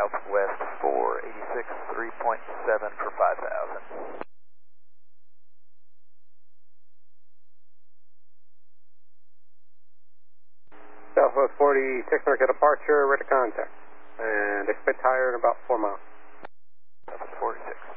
Southwest 486, 3.7 for 5,000. Southwest 46, mark at departure, ready to contact. And expect higher in about 4 miles. Southwest 46.